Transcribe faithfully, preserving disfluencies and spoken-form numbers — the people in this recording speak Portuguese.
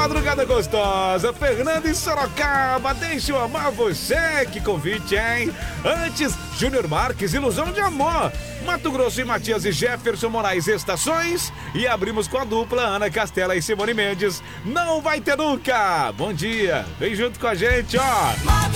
madrugada gostosa. Fernando em Sorocaba, deixa eu amar você. Que convite, hein? Antes, Júnior Marques, Ilusão de Amor. Mato Grosso e Matias e Jefferson Moraes, Estações. E abrimos com a dupla Ana Castela e Simone Mendes. Não vai ter nunca. Bom dia. Vem junto com a gente, ó.